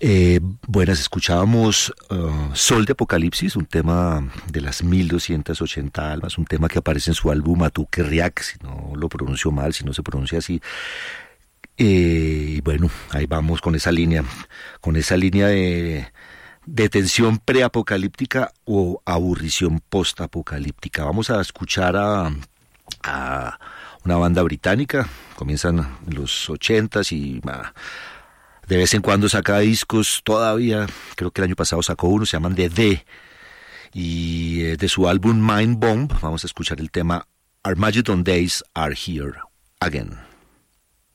Buenas, escuchábamos Sol de Apocalipsis, un tema de las 1280 almas, un tema que aparece en su álbum Atuquerriac, si no lo pronuncio mal, si no se pronuncia así. Y bueno, ahí vamos con esa línea de tensión preapocalíptica o aburrición postapocalíptica. Vamos a escuchar a una banda británica, comienzan en los 80s y de vez en cuando saca discos todavía, creo que el año pasado sacó uno, se llaman The y de su álbum Mind Bomb vamos a escuchar el tema Armageddon Days Are Here Again.